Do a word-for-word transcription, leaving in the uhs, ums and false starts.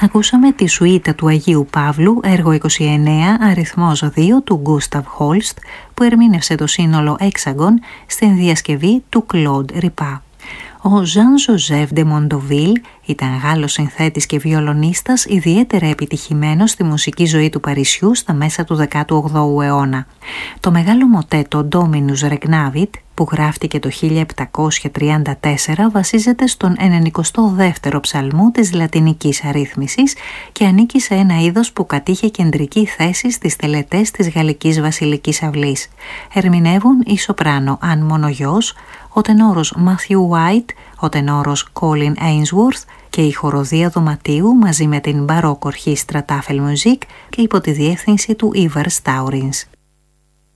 Ακούσαμε τη σουίτα του Αγίου Παύλου, έργο είκοσι εννέα, αριθμός δύο του Γκούσταβ Χόλστ, που ερμήνευσε το σύνολο Hexagon στην διασκευή του Κλοντ Ριπά. Ο Ζαν Ζωζέφ ντε Μοντοβίλ ήταν Γάλλος συνθέτης και βιολονίστας ιδιαίτερα επιτυχημένος στη μουσική ζωή του Παρισιού στα μέσα του δέκατου όγδοου αιώνα. Το μεγάλο μοτέτο Dominus Regnavit, που γράφτηκε το χίλια επτακόσια τριάντα τέσσερα, βασίζεται στον ενενηκοστό δεύτερο ψαλμό της λατινικής αρρύθμισης και ανήκει σε ένα είδος που κατήχε κεντρική θέση στις τελετές της Γαλλικής Βασιλικής Αυλής. Ερμηνεύουν η σοπράνο Αν Μονογιός, ο τενόρος Μάθιου White, ο τενόρος Colin Ainsworth και η χοροδία δωματίου μαζί με την μπαρόκο ορχήστρα Tafel Musik και υπό τη διεύθυνση του Ivar Staurins.